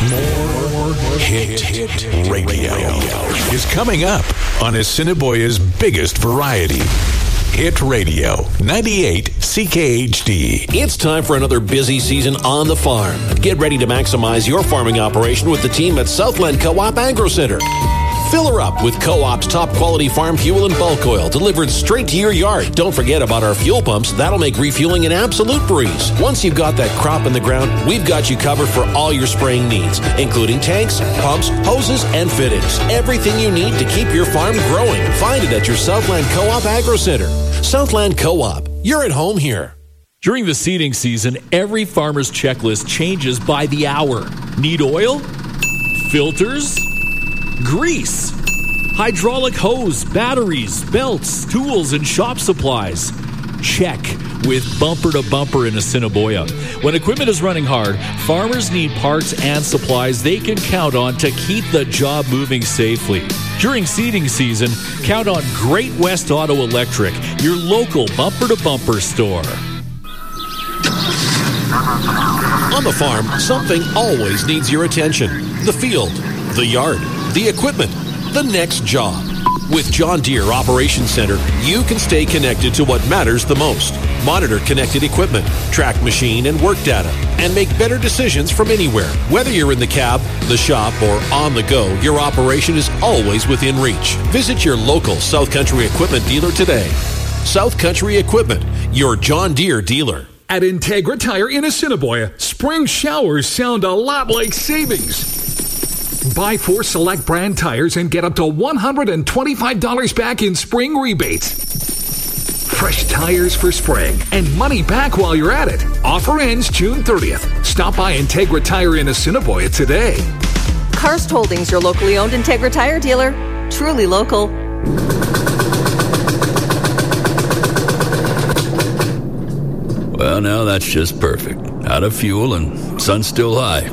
More Hit Radio is coming up on Assiniboia's biggest variety. Hit Radio 98 CKHD. It's time for another busy season on the farm. Get ready to maximize your farming operation with the team at Southland Co-op Agro Center. Fill her up with Co-op's top quality farm fuel and bulk oil delivered straight to your yard. Don't forget about our fuel pumps. That'll make refueling an absolute breeze. Once you've got that crop in the ground, we've got you covered for all your spraying needs, including tanks, pumps, hoses, and fittings. Everything you need to keep your farm growing. Find it at your Southland Co-op Agro Center. Southland Co-op. You're at home here. During the seeding season, every farmer's checklist changes by the hour. Need oil? Filters? Grease, hydraulic hose, batteries, belts, tools, and shop supplies. Check with Bumper to Bumper in Assiniboia. When equipment is running hard, farmers need parts and supplies they can count on to keep the job moving safely. During seeding season, count on Great West Auto Electric, your local Bumper to Bumper store. On the farm, something always needs your attention. The field, the yard, the equipment, the next job. With John Deere Operations Center, you can stay connected to what matters the most. Monitor connected equipment, track machine and work data, and make better decisions from anywhere. Whether you're in the cab, the shop, or on the go, your operation is always within reach. Visit your local South Country Equipment dealer today. South Country Equipment, your John Deere dealer. At Integra Tire in Assiniboia, spring showers sound a lot like savings. Buy 4 select brand tires and get up to $125 back in spring rebates. Fresh tires for spring and money back while you're at it. Offer ends June 30th. Stop by Integra Tire in Assiniboia today. Karst Holdings, your locally owned Integra Tire dealer. Truly local. Well, now that's just perfect. Out of fuel and sun's still high.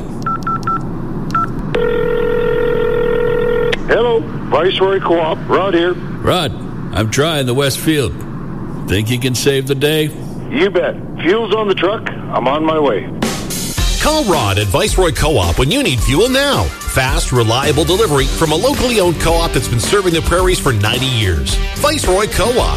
Hello, Viceroy Co-op. Rod here. Rod, I'm trying the West Field. Think you can save the day? You bet. Fuel's on the truck. I'm on my way. Call Rod at Viceroy Co-op when you need fuel now. Fast, reliable delivery from a locally owned co-op that's been serving the prairies for 90 years. Viceroy Co-op,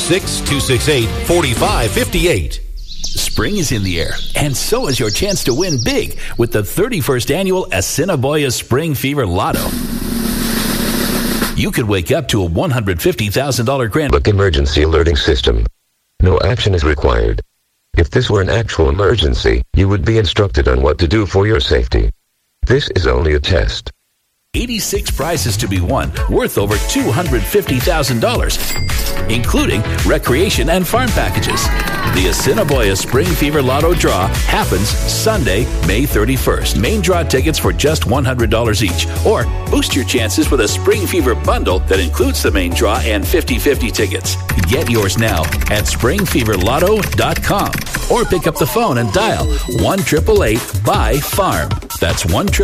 306-268-4558. Spring is in the air, and so is your chance to win big with the 31st annual Assiniboia Spring Fever Lotto. You could wake up to a $150,000 grand. Look, emergency alerting system. No action is required. If this were an actual emergency, you would be instructed on what to do for your safety. This is only a test. 86 prizes to be won, worth over $250,000, including recreation and farm packages. The Assiniboia Spring Fever Lotto Draw happens Sunday, May 31st. Main draw tickets for just $100 each. Or boost your chances with a Spring Fever bundle that includes the main draw and 50-50 tickets. Get yours now at springfeverlotto.com or pick up the phone and dial 1-888-BUY-FARM. That's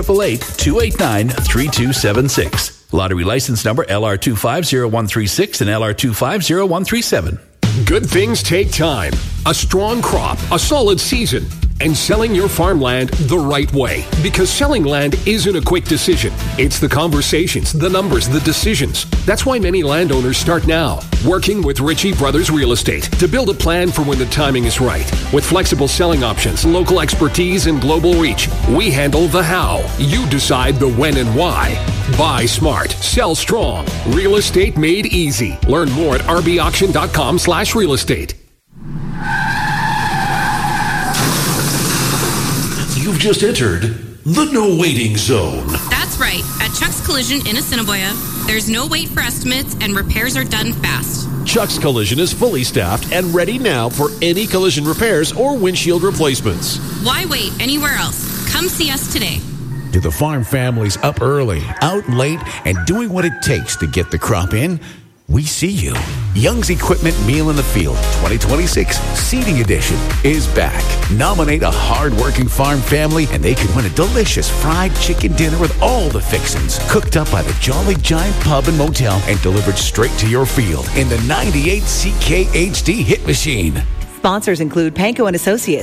1-888-289-3276. Lottery license number LR250136 and LR250137. Good things take time. A strong crop, a solid season, and selling your farmland the right way. Because selling land isn't a quick decision. It's the conversations, the numbers, the decisions. That's why many landowners start now, working with Ritchie Brothers Real Estate to build a plan for when the timing is right. With flexible selling options, local expertise, and global reach, we handle the how. You decide the when and why. Buy smart, sell strong. Real estate made easy. Learn more at rbauction.com/real estate. You've just entered the no waiting zone. That's right. At Chuck's Collision in Assiniboia, there's no wait for estimates and repairs are done fast. Chuck's Collision is fully staffed and ready now for any collision repairs or windshield replacements. Why wait anywhere else? Come see us today. To the farm families up early, out late, and doing what it takes to get the crop in, we see you. Young's Equipment Meal in the Field 2026 Seeding Edition is back. Nominate a hard-working farm family and they can win a delicious fried chicken dinner with all the fixins, cooked up by the Jolly Giant Pub and Motel and delivered straight to your field in the 98 CKHD hit machine. Sponsors include Panko & Associates,